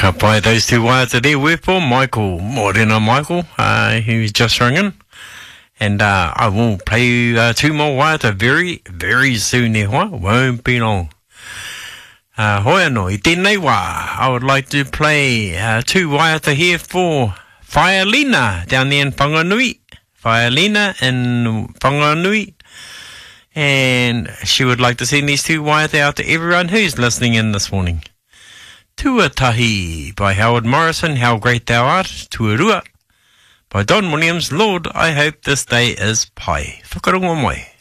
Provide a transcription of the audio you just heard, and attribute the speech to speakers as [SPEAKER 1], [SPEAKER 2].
[SPEAKER 1] Ka pai those two wires there with for Michael. Morena Michael, who's just ringing. And I will play you two more wires very, very soon. Won't be long. Hoi anō, I tēnei wā. I would like to play two wires here for Fialina down there in Whanganui. Fialina in Whanganui. And she would like to send these two wires out to everyone who's listening in this morning. Tuatahi by Howard Morrison, How Great Thou Art, Tuarua by Don Williams, Lord, I hope this day is pai. Whakarongo mai.